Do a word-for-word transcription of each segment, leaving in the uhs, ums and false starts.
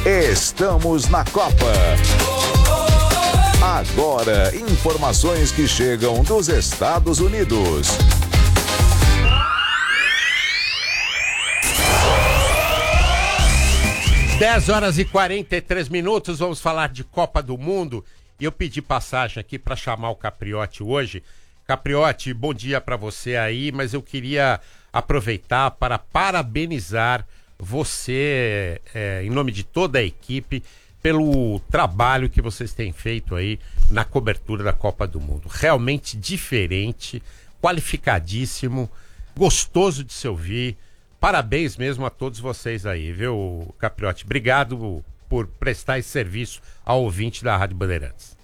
Estamos na Copa. Agora, informações que chegam dos Estados Unidos. dez horas e quarenta e três minutos, vamos falar de Copa do Mundo. E eu pedi passagem aqui para chamar o Capriotti hoje. Capriotti, bom dia para você aí, mas eu queria aproveitar para parabenizar você, é, em nome de toda a equipe, pelo trabalho que vocês têm feito aí na cobertura da Copa do Mundo. Realmente diferente, qualificadíssimo, gostoso de se ouvir. Parabéns mesmo a todos vocês aí, viu, Capriotti? Obrigado por prestar esse serviço ao ouvinte da Rádio Bandeirantes.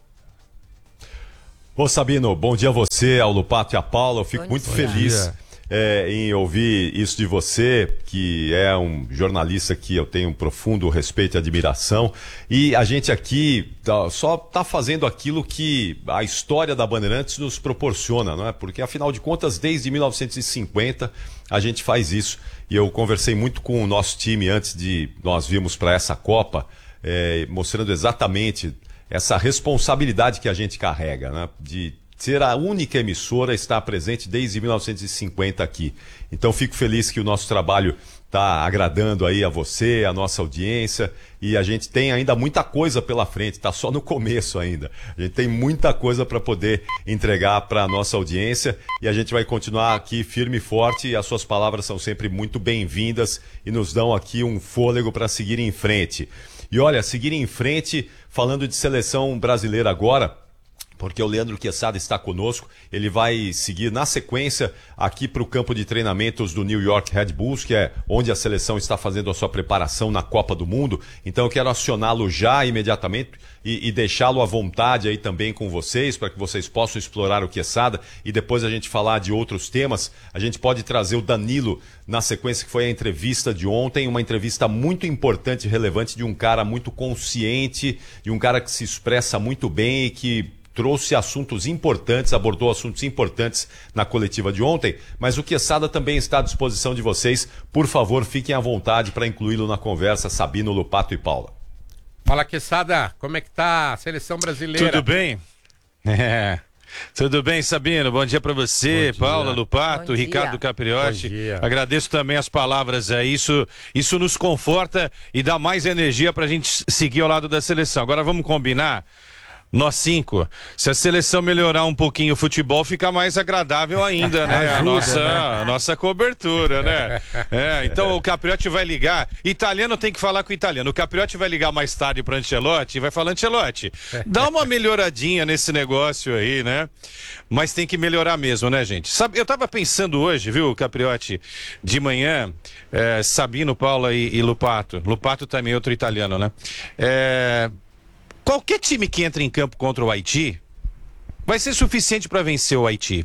Ô Sabino, bom dia a você, ao Lupato e a Paula. Eu fico bom muito dia. feliz é, em ouvir isso de você, que é um jornalista que eu tenho um profundo respeito e admiração. E a gente aqui tá, só está fazendo aquilo que a história da Bandeirantes nos proporciona, não é? Porque, afinal de contas, desde mil novecentos e cinquenta a gente faz isso. E eu conversei muito com o nosso time antes de nós virmos para essa Copa, é, mostrando exatamente essa responsabilidade que a gente carrega, né? De ser a única emissora a estar presente desde mil novecentos e cinquenta aqui. Então fico feliz que o nosso trabalho está agradando aí a você, a nossa audiência, e a gente tem ainda muita coisa pela frente, está só no começo ainda. A gente tem muita coisa para poder entregar para a nossa audiência e a gente vai continuar aqui firme e forte, e as suas palavras são sempre muito bem-vindas e nos dão aqui um fôlego para seguir em frente. E olha, seguir em frente, falando de seleção brasileira agora, porque o Leandro Quesada está conosco, ele vai seguir na sequência aqui para o campo de treinamentos do New York Red Bulls, que é onde a seleção está fazendo a sua preparação na Copa do Mundo. Então eu quero acioná-lo já imediatamente e, e deixá-lo à vontade aí também com vocês, para que vocês possam explorar o Quesada e depois a gente falar de outros temas. A gente pode trazer o Danilo na sequência, que foi a entrevista de ontem, uma entrevista muito importante e relevante de um cara muito consciente, de um cara que se expressa muito bem e que trouxe assuntos importantes, abordou assuntos importantes na coletiva de ontem, mas o Quesada também está à disposição de vocês. Por favor, fiquem à vontade para incluí-lo na conversa, Sabino, Lupato e Paula. Fala, Quesada, como é que tá a seleção brasileira? Tudo bem? É. Tudo bem, Sabino? Bom dia para você, Paula, Lupato, Ricardo Capriotti. Agradeço também as palavras aí, isso, isso nos conforta e dá mais energia para a gente seguir ao lado da seleção. Agora vamos combinar? Nós cinco, se a seleção melhorar um pouquinho o futebol, fica mais agradável ainda, né? Ajuda, a, nossa, né? a nossa cobertura, né? É, então o Capriotti vai ligar. Italiano tem que falar com o italiano. O Capriotti vai ligar mais tarde para Ancelotti e vai falar: Ancelotti, dá uma melhoradinha nesse negócio aí, né? Mas tem que melhorar mesmo, né, gente? Sabe, eu tava pensando hoje, viu, Capriotti, de manhã, é, Sabino, Paula e, e Lupato. Lupato também, outro italiano, né? É... Qualquer time que entra em campo contra o Haiti vai ser suficiente para vencer o Haiti.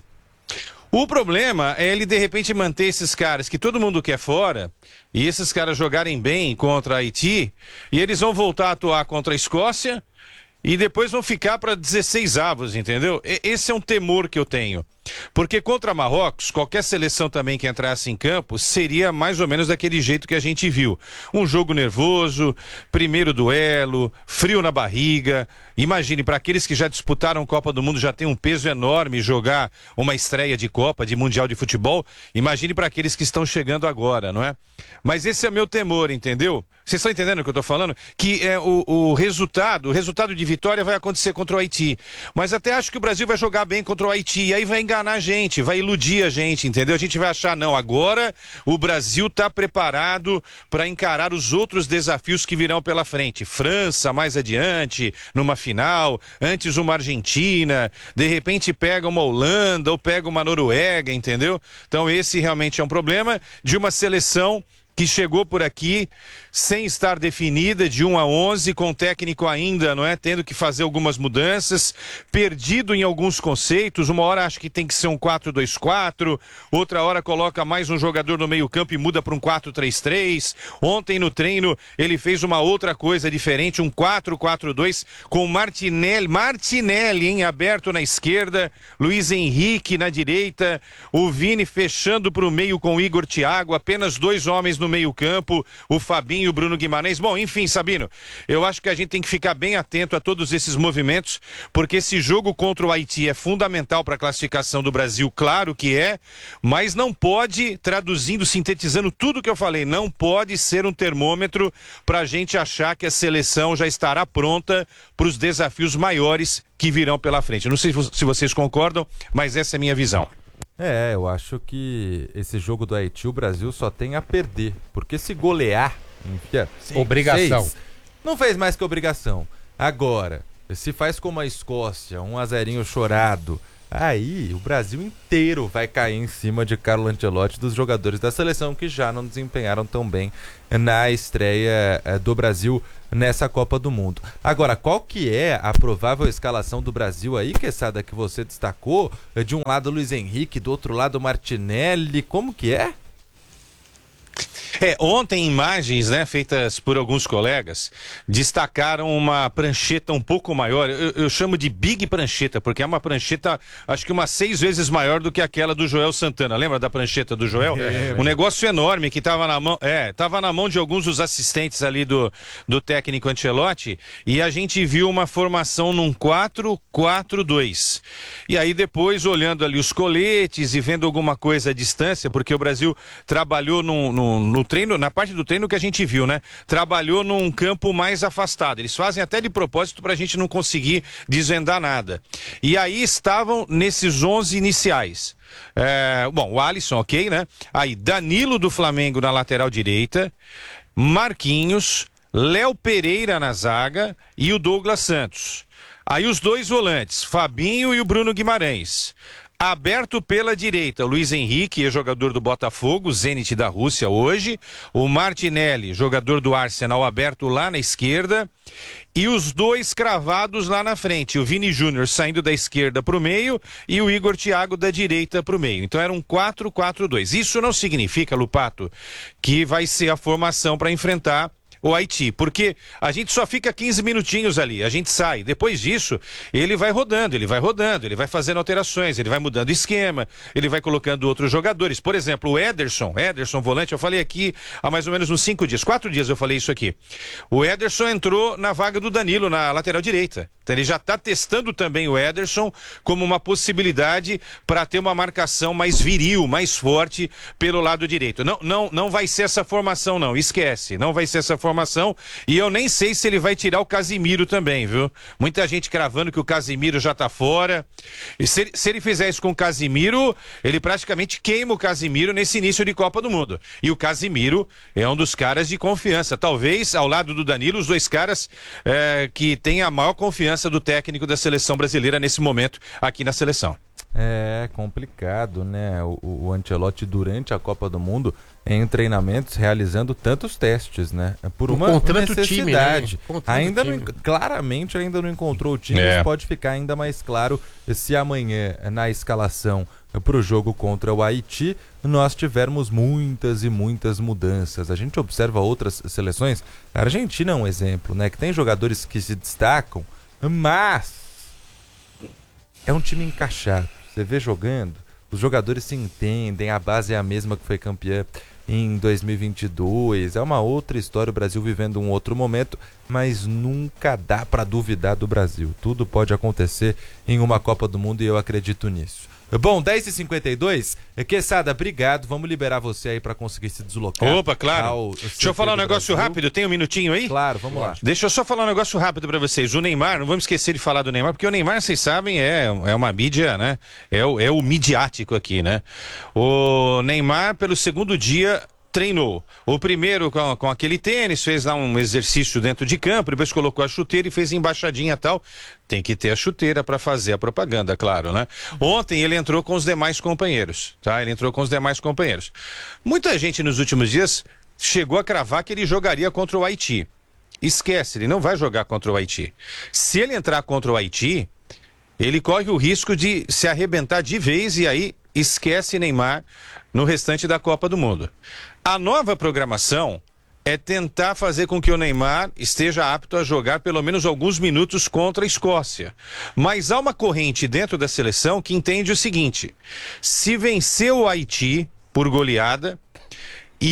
O problema é ele, de repente, manter esses caras que todo mundo quer fora, e esses caras jogarem bem contra o Haiti, e eles vão voltar a atuar contra a Escócia, e depois vão ficar para dezesseis avos, entendeu? Esse é um temor que eu tenho. Porque contra Marrocos, qualquer seleção também que entrasse em campo seria mais ou menos daquele jeito que a gente viu. Um jogo nervoso, primeiro duelo, frio na barriga. Imagine, para aqueles que já disputaram Copa do Mundo, já tem um peso enorme jogar uma estreia de Copa, de Mundial de Futebol. Imagine para aqueles que estão chegando agora, não é? Mas esse é meu temor, entendeu? Vocês estão entendendo o que eu estou falando? Que é o, o resultado, o resultado de vitória vai acontecer contra o Haiti. Mas até acho que o Brasil vai jogar bem contra o Haiti, e aí vai enganar a gente, vai iludir a gente, entendeu? A gente vai achar, não, agora o Brasil está preparado para encarar os outros desafios que virão pela frente. França mais adiante, numa final, antes uma Argentina, de repente pega uma Holanda ou pega uma Noruega, entendeu? Então esse realmente é um problema de uma seleção que chegou por aqui sem estar definida, de um a onze, com o técnico ainda, não é? Tendo que fazer algumas mudanças, perdido em alguns conceitos. Uma hora acha que tem que ser um quatro dois quatro, outra hora coloca mais um jogador no meio campo e muda para um quatro três três. Ontem no treino ele fez uma outra coisa diferente, um quatro quatro dois, com Martinelli, Martinelli, hein, aberto na esquerda, Luiz Henrique na direita, o Vini fechando para o meio com Igor Thiago, apenas dois homens no no meio-campo, o Fabinho, o Bruno Guimarães. Bom, enfim, Sabino, eu acho que a gente tem que ficar bem atento a todos esses movimentos, porque esse jogo contra o Haiti é fundamental para a classificação do Brasil, claro que é, mas não pode, traduzindo, sintetizando tudo que eu falei, não pode ser um termômetro para a gente achar que a seleção já estará pronta para os desafios maiores que virão pela frente. Não sei se vocês concordam, mas essa é a minha visão. É, eu acho que esse jogo do Haiti o Brasil só tem a perder, porque se golear, enfia, cinco, obrigação. Seis, não fez mais que obrigação. Agora, se faz como a Escócia, um a zerinho chorado, aí o Brasil inteiro vai cair em cima de Carlo Ancelotti, dos jogadores da seleção que já não desempenharam tão bem na estreia do Brasil nessa Copa do Mundo. Agora, qual que é a provável escalação do Brasil aí, Quesada, que você destacou? De um lado Luiz Henrique, do outro lado Martinelli, como que é? É, ontem imagens, né, feitas por alguns colegas, destacaram uma prancheta um pouco maior, eu, eu chamo de Big Prancheta, porque é uma prancheta, acho que umas seis vezes maior do que aquela do Joel Santana. Lembra da prancheta do Joel? É, um negócio enorme que estava na mão, é, estava na mão de alguns dos assistentes ali do, do técnico Ancelotti, e a gente viu uma formação num quatro quatro dois. E aí depois, olhando ali os coletes e vendo alguma coisa à distância, porque o Brasil trabalhou num, num, no treino, na parte do treino que a gente viu, né? Trabalhou num campo mais afastado. Eles fazem até de propósito pra gente não conseguir desvendar nada. E aí estavam nesses onze iniciais. É, bom, o Alisson, ok, né? Aí, Danilo do Flamengo na lateral direita, Marquinhos, Léo Pereira na zaga e o Douglas Santos. Aí os dois volantes, Fabinho e o Bruno Guimarães. Aberto pela direita, Luiz Henrique, jogador do Botafogo, Zenit da Rússia hoje. O Martinelli, jogador do Arsenal, aberto lá na esquerda. E os dois cravados lá na frente, o Vini Júnior saindo da esquerda para o meio e o Igor Thiago da direita para o meio. Então era um quatro quatro dois. Isso não significa, Lupato, que vai ser a formação para enfrentar o Haiti, porque a gente só fica quinze minutinhos ali, a gente sai. Depois disso, ele vai rodando, ele vai rodando, ele vai fazendo alterações, ele vai mudando esquema, ele vai colocando outros jogadores. Por exemplo, o Ederson, Ederson volante, eu falei aqui há mais ou menos uns cinco dias, quatro dias eu falei isso aqui. O Ederson entrou na vaga do Danilo, na lateral direita. Então ele já está testando também o Ederson como uma possibilidade para ter uma marcação mais viril, mais forte pelo lado direito. Não, não, não vai ser essa formação não, esquece, não vai ser essa formação e eu nem sei se ele vai tirar o Casimiro também, viu? Muita gente cravando que o Casimiro já está fora. E se, se ele fizer isso com o Casimiro, ele praticamente queima o Casimiro nesse início de Copa do Mundo. E o Casimiro é um dos caras de confiança, talvez ao lado do Danilo, os dois caras é, que têm a maior confiança do técnico da seleção brasileira nesse momento aqui na seleção. É complicado, né? O, o Ancelotti durante a Copa do Mundo em treinamentos realizando tantos testes, né? Por uma necessidade. Time, né? Ainda não, claramente ainda não encontrou o time, é. Mas pode ficar ainda mais claro se amanhã na escalação para o jogo contra o Haiti nós tivermos muitas e muitas mudanças. A gente observa outras seleções, a Argentina é um exemplo, né? Que tem jogadores que se destacam, mas é um time encaixado. Você vê jogando, os jogadores se entendem, a base é a mesma que foi campeã em dois mil e vinte e dois, é uma outra história, o Brasil vivendo um outro momento, mas nunca dá para duvidar do Brasil. Tudo pode acontecer em uma Copa do Mundo e eu acredito nisso. Bom, dez e cinquenta e dois, Quesada, obrigado, vamos liberar você aí para conseguir se deslocar. Opa, claro. Deixa eu falar um negócio Brasil. rápido, tem um minutinho aí? Claro, vamos lá. Deixa eu só falar um negócio rápido para vocês. O Neymar, não vamos esquecer de falar do Neymar, porque o Neymar, vocês sabem, é, é uma mídia, né? É o, é o midiático aqui, né? O Neymar, pelo segundo dia, treinou. O primeiro com, com aquele tênis, fez lá um exercício dentro de campo, depois colocou a chuteira e fez embaixadinha e tal. Tem que ter a chuteira para fazer a propaganda, claro, né? Ontem ele entrou com os demais companheiros, tá? Ele entrou com os demais companheiros. Muita gente nos últimos dias chegou a cravar que ele jogaria contra o Haiti. Esquece, ele não vai jogar contra o Haiti. Se ele entrar contra o Haiti, ele corre o risco de se arrebentar de vez e aí esquece Neymar no restante da Copa do Mundo. A nova programação é tentar fazer com que o Neymar esteja apto a jogar pelo menos alguns minutos contra a Escócia. Mas há uma corrente dentro da seleção que entende o seguinte: se vencer o Haiti por goleada e o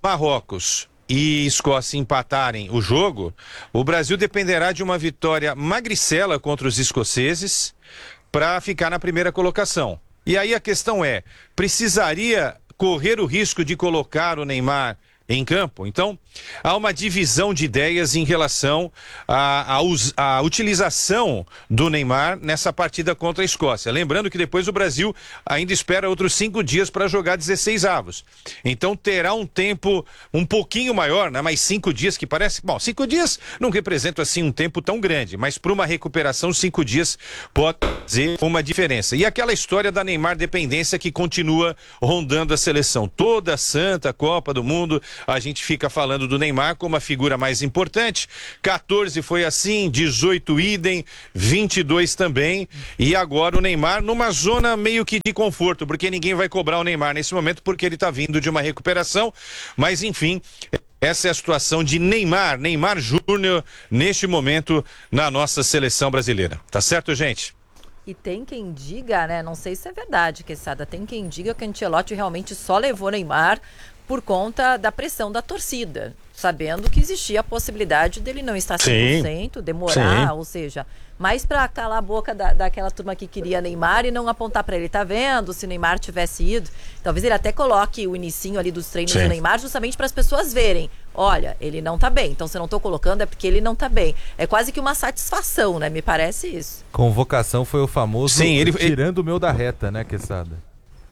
Marrocos e Escócia empatarem o jogo, o Brasil dependerá de uma vitória magricela contra os escoceses para ficar na primeira colocação. E aí a questão é, precisaria correr o risco de colocar o Neymar em campo? Então, há uma divisão de ideias em relação à, à, à utilização do Neymar nessa partida contra a Escócia. Lembrando que depois o Brasil ainda espera outros cinco dias para jogar dezesseis avos. Então terá um tempo um pouquinho maior, né? Mais cinco dias que parece... Bom, cinco dias não representam assim um tempo tão grande, mas para uma recuperação, cinco dias pode fazer uma diferença. E aquela história da Neymar dependência que continua rondando a seleção. Toda a santa Copa do Mundo, a gente fica falando do Neymar como a figura mais importante. quatorze foi assim, dezoito idem, vinte e dois também, e agora o Neymar numa zona meio que de conforto, porque ninguém vai cobrar o Neymar nesse momento porque ele está vindo de uma recuperação, mas enfim, essa é a situação de Neymar, Neymar Júnior neste momento na nossa seleção brasileira. Tá certo, gente? E tem quem diga, né, não sei se é verdade, Quesada, tem quem diga que o Ancelotti realmente só levou Neymar por conta da pressão da torcida, sabendo que existia a possibilidade dele não estar cem por cento, Sim. demorar, Sim. ou seja, mais para calar a boca da, daquela turma que queria Neymar e não apontar para ele, tá vendo, se o Neymar tivesse ido, talvez ele até coloque o inicinho ali dos treinos Sim. do Neymar justamente para as pessoas verem, olha, ele não tá bem, então se eu não tô colocando é porque ele não tá bem. É quase que uma satisfação, né, me parece isso. Convocação foi o famoso Sim, ele, tirando o meu da reta, né, Quesada?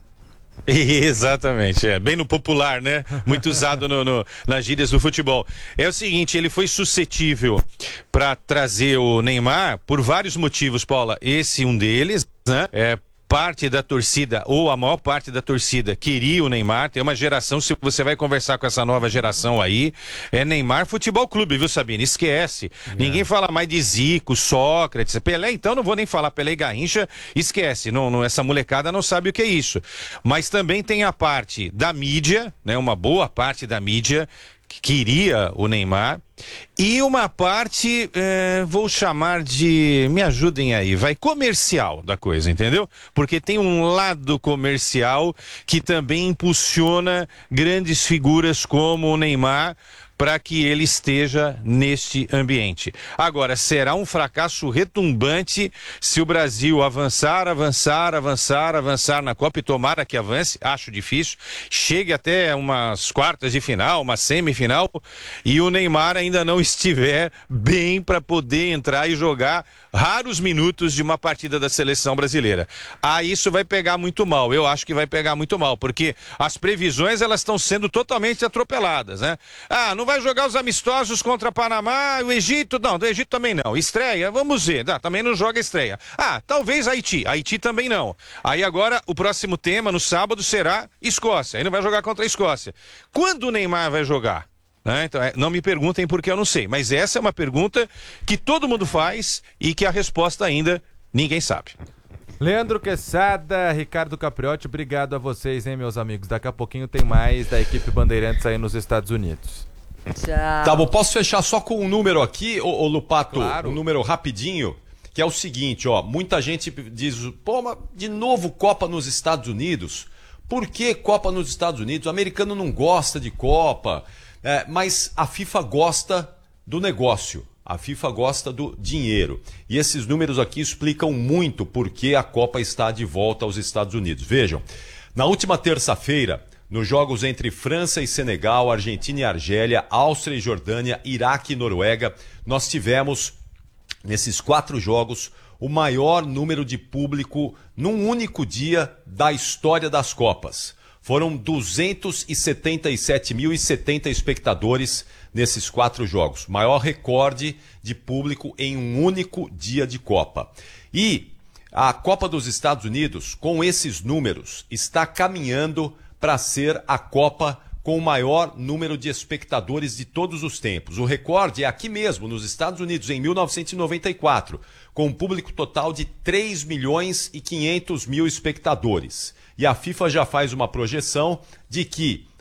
Exatamente, é bem no popular, né? Muito usado no, no, nas gírias do futebol. É o seguinte, ele foi suscetível para trazer o Neymar por vários motivos, Paula. Esse um deles, né? É parte da torcida, ou a maior parte da torcida, queria o Neymar. Tem uma geração, se você vai conversar com essa nova geração aí, é Neymar Futebol Clube, viu, Sabine? Esquece. É. Ninguém fala mais de Zico, Sócrates, Pelé, então não vou nem falar Pelé e Garrincha, esquece. Não, não, essa molecada não sabe o que é isso. Mas também tem a parte da mídia, né? Uma boa parte da mídia que queria o Neymar, e uma parte, é, vou chamar de, me ajudem aí, vai, comercial da coisa, entendeu? Porque tem um lado comercial que também impulsiona grandes figuras como o Neymar para que ele esteja neste ambiente. Agora, será um fracasso retumbante se o Brasil avançar, avançar, avançar, avançar na Copa, e tomara que avance, acho difícil, chegue até umas quartas de final, uma semifinal, e o Neymar ainda não estiver bem para poder entrar e jogar raros minutos de uma partida da seleção brasileira. Ah, isso vai pegar muito mal, eu acho que vai pegar muito mal, porque as previsões elas estão sendo totalmente atropeladas, né? Ah, não vai jogar os amistosos contra Panamá, o Egito, não, do Egito também não. Estreia, vamos ver, ah, também não joga estreia. Ah, talvez Haiti, Haiti também não. Aí agora o próximo tema no sábado será Escócia, aí não vai jogar contra a Escócia. Quando o Neymar vai jogar? Né? Então, é, não me perguntem porque eu não sei, mas essa é uma pergunta que todo mundo faz e que a resposta ainda ninguém sabe. Leandro Quesada, Ricardo Capriotti, obrigado a vocês, hein, meus amigos. Daqui a pouquinho tem mais da equipe Bandeirantes aí nos Estados Unidos. Tchau. Tá bom, posso fechar só com um número aqui, ô, ô Lupato? Claro. Um número rapidinho, que é o seguinte, ó. Muita gente diz, pô, mas de novo Copa nos Estados Unidos? Por que Copa nos Estados Unidos? O americano não gosta de Copa, é, mas a FIFA gosta do negócio. A FIFA gosta do dinheiro. E esses números aqui explicam muito por que a Copa está de volta aos Estados Unidos. Vejam, na última terça-feira, nos jogos entre França e Senegal, Argentina e Argélia, Áustria e Jordânia, Iraque e Noruega, nós tivemos, nesses quatro jogos, o maior número de público num único dia da história das Copas. Foram duzentos e setenta e sete mil e setenta espectadores nesses quatro jogos. Maior recorde de público em um único dia de Copa. E a Copa dos Estados Unidos, com esses números, está caminhando para ser a Copa com o maior número de espectadores de todos os tempos. O recorde é aqui mesmo, nos Estados Unidos, em mil novecentos e noventa e quatro, com um público total de três milhões e quinhentos mil espectadores. E a FIFA já faz uma projeção de que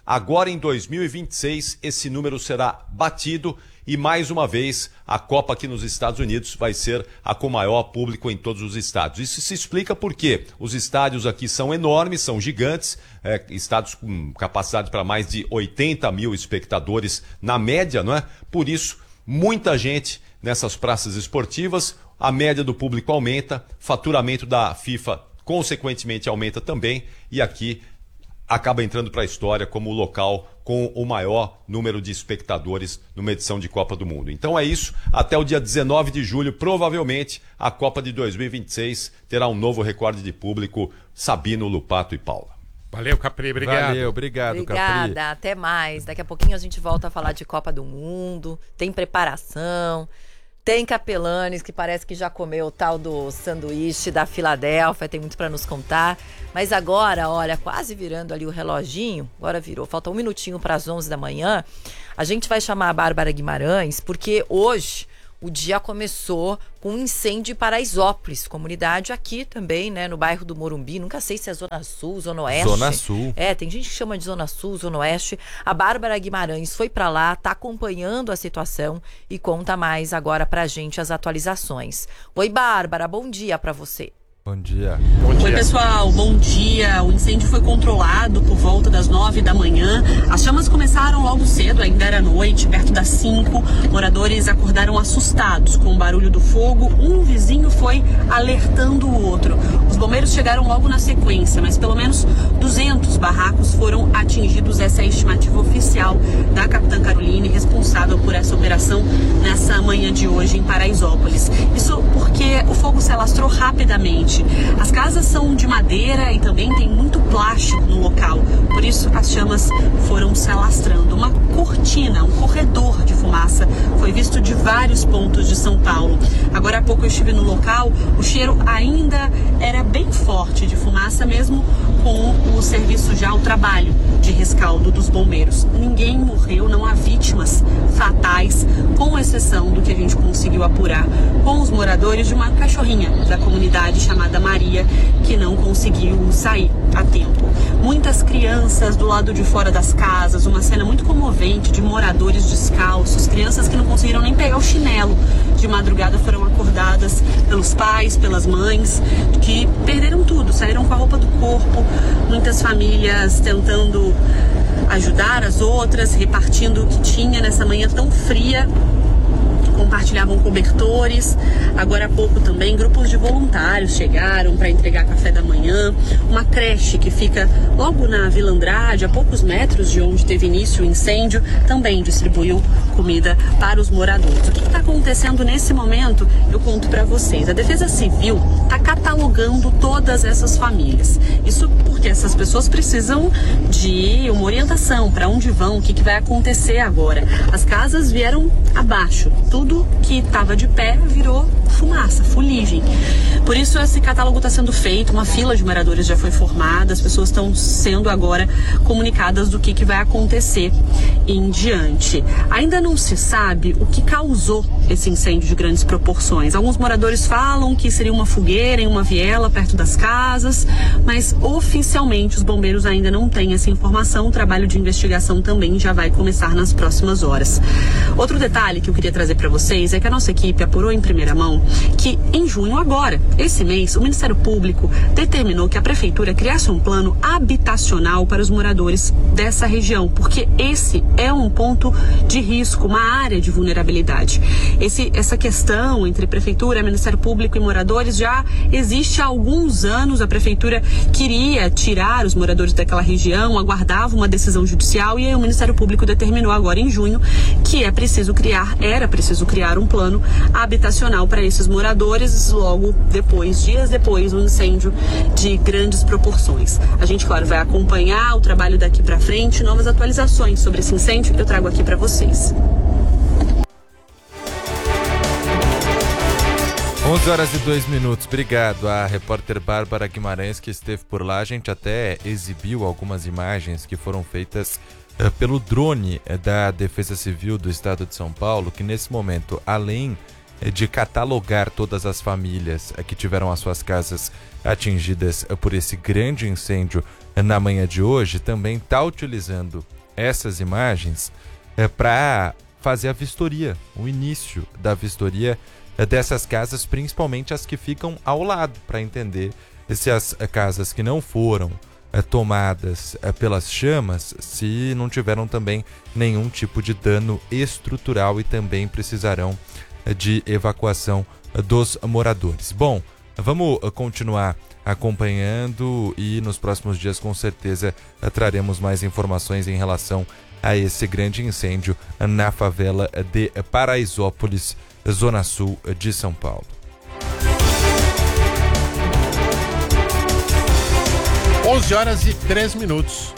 Agora em dois mil e vinte e seis esse número será batido e mais uma vez a Copa aqui nos Estados Unidos vai ser a com maior público em todos os estádios. Isso se explica porque os estádios aqui são enormes, são gigantes, é, estádios com capacidade para mais de oitenta mil espectadores na média, não é? Por isso, muita gente nessas praças esportivas, a média do público aumenta, faturamento da FIFA consequentemente aumenta também e aqui acaba entrando para a história como o local com o maior número de espectadores numa edição de Copa do Mundo. Então é isso, até o dia dezenove de julho, provavelmente a Copa de dois mil e vinte e seis terá um novo recorde de público, Sabino, Lupato e Paula. Valeu, Capri, obrigado. Valeu, obrigado, Obrigada, Capri. até mais. Daqui a pouquinho a gente volta a falar de Copa do Mundo, tem preparação, tem Capelanes, que parece que já comeu o tal do sanduíche da Filadélfia, tem muito para nos contar. Mas agora, olha, quase virando ali o reloginho, agora virou, falta um minutinho para as onze da manhã, a gente vai chamar a Bárbara Guimarães, porque hoje o dia começou com um incêndio em Paraisópolis, comunidade aqui também, né, no bairro do Morumbi. Nunca sei se é Zona Sul, Zona Oeste. Zona Sul. É, tem gente que chama de Zona Sul, Zona Oeste. A Bárbara Guimarães foi para lá, tá acompanhando a situação e conta mais agora pra gente as atualizações. Oi, Bárbara, bom dia para você. Bom dia. Bom dia. Oi, pessoal, bom dia. O incêndio foi controlado por volta das nove da manhã. As chamas começaram logo cedo, ainda era noite, perto das cinco. Moradores acordaram assustados com o barulho do fogo. Um vizinho foi alertando o outro. Os bombeiros chegaram logo na sequência, mas pelo menos duzentos barracos foram atingidos. Essa é a estimativa oficial da Capitã Caroline, responsável por essa operação nessa manhã de hoje em Paraisópolis. Isso porque o fogo se alastrou rapidamente. As casas são de madeira e também tem muito plástico no local, por isso as chamas foram se alastrando. Uma cortina, um corredor de fumaça foi visto de vários pontos de São Paulo. Agora há pouco eu estive no local, o cheiro ainda era bem forte de fumaça, mesmo com o serviço já, o trabalho de rescaldo dos bombeiros. Ninguém morreu, não há vítimas fatais, com exceção do que a gente conseguiu apurar com os moradores de uma cachorrinha da comunidade chamada Maria, que não conseguiu sair a tempo. Muitas crianças do lado de fora das casas, uma cena muito comovente de moradores descalços, crianças que não conseguiram nem pegar o chinelo. De madrugada foram acordadas pelos pais, pelas mães, que perderam tudo, saíram com a roupa do corpo. Muitas famílias tentando ajudar as outras, repartindo o que tinha nessa manhã tão fria. Compartilhavam cobertores. Agora há pouco também grupos de voluntários chegaram para entregar café da manhã. Uma creche que fica logo na Vila Andrade, a poucos metros de onde teve início o incêndio, também distribuiu comida para os moradores. O que está acontecendo nesse momento? Eu conto para vocês. A Defesa Civil está catalogando todas essas famílias. Isso porque essas pessoas precisam de uma orientação para onde vão, o que, que vai acontecer agora. As casas vieram abaixo, tudo que estava de pé virou fumaça, fuligem. Por isso esse catálogo está sendo feito, uma fila de moradores já foi formada, as pessoas estão sendo agora comunicadas do que, que vai acontecer em diante. Ainda não se sabe o que causou esse incêndio de grandes proporções. Alguns moradores falam que seria uma fogueira em uma viela perto das casas, mas oficialmente os bombeiros ainda não têm essa informação. O trabalho de investigação também já vai começar nas próximas horas. Outro detalhe que eu queria trazer para vocês é que a nossa equipe apurou em primeira mão que em junho agora, esse mês, o Ministério Público determinou que a Prefeitura criasse um plano habitacional para os moradores dessa região, porque esse é um ponto de risco, uma área de vulnerabilidade. Esse, essa questão entre Prefeitura, Ministério Público e moradores já existe há alguns anos. A Prefeitura queria tirar os moradores daquela região, aguardava uma decisão judicial e aí o Ministério Público determinou agora em junho que é preciso criar, era preciso criar um plano habitacional para esses moradores, logo depois, dias depois, um incêndio de grandes proporções. A gente, claro, vai acompanhar o trabalho daqui para frente, novas atualizações sobre esse incêndio eu trago aqui para vocês. onze horas e dois minutos, obrigado à repórter Bárbara Guimarães que esteve por lá. A gente até exibiu algumas imagens que foram feitas uh, pelo drone uh, da Defesa Civil do Estado de São Paulo, que nesse momento, além uh, de catalogar todas as famílias uh, que tiveram as suas casas atingidas uh, por esse grande incêndio uh, na manhã de hoje, também está utilizando essas imagens é, para fazer a vistoria, o início da vistoria é, dessas casas, principalmente as que ficam ao lado, para entender se as é, casas que não foram é, tomadas é, pelas chamas, se não tiveram também nenhum tipo de dano estrutural e também precisarão é, de evacuação é, dos moradores. Bom, vamos é, continuar acompanhando e nos próximos dias com certeza é, traremos mais informações em relação a esse grande incêndio na favela de Paraisópolis, zona sul de São Paulo. onze horas e três minutos.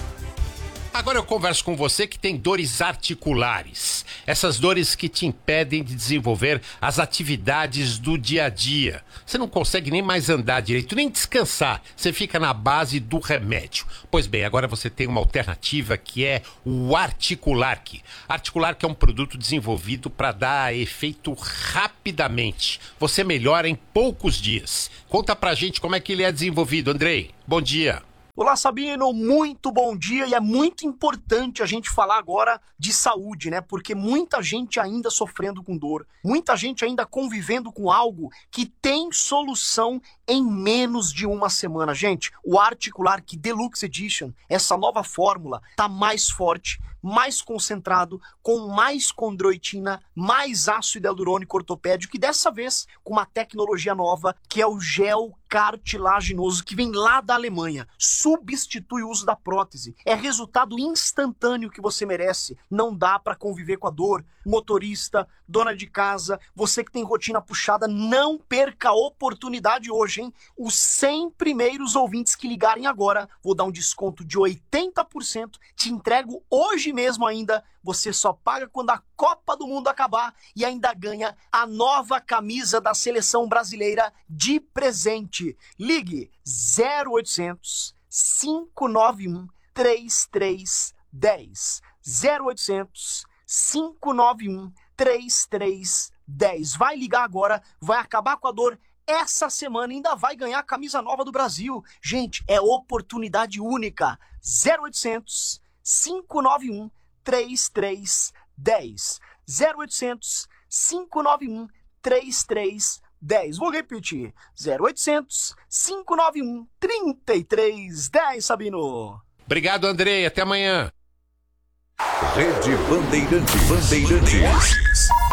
Agora eu converso com você que tem dores articulares. Essas dores que te impedem de desenvolver as atividades do dia a dia. Você não consegue nem mais andar direito, nem descansar. Você fica na base do remédio. Pois bem, agora você tem uma alternativa que é o Articulark. Articulark é um produto desenvolvido para dar efeito rapidamente. Você melhora em poucos dias. Conta pra gente como é que ele é desenvolvido, Andrei. Bom dia. Olá, Sabino, muito bom dia, e é muito importante a gente falar agora de saúde, né? Porque muita gente ainda sofrendo com dor, muita gente ainda convivendo com algo que tem solução em menos de uma semana. Gente, o Articulark Deluxe Edition, essa nova fórmula, tá mais forte, mais concentrado, com mais condroitina, mais ácido hialurônico ortopédico, e dessa vez com uma tecnologia nova, que é o gel cartilaginoso, que vem lá da Alemanha. Substitui o uso da prótese. É resultado instantâneo que você merece. Não dá para conviver com a dor. Motorista, dona de casa, você que tem rotina puxada, não perca a oportunidade hoje, hein? Os cem primeiros ouvintes que ligarem agora, vou dar um desconto de oitenta por cento, te entrego hoje mesmo ainda. Você só paga quando a Copa do Mundo acabar e ainda ganha a nova camisa da seleção brasileira de presente. Ligue zero oitocentos, cinco nove um, três três um zero. zero oitocentos, cinco nove um, três três um zero. Vai ligar agora, vai acabar com a dor essa semana, ainda vai ganhar a camisa nova do Brasil. Gente, é oportunidade única. zero oitocentos, cinco nove um, três três um zero. zero oitocentos, cinco nove um, três três um zero. Vou repetir. zero oitocentos, cinco nove um, três três um zero, Sabino. Obrigado, Andrei. Até amanhã. Rede Bandeirantes. Bandeirantes.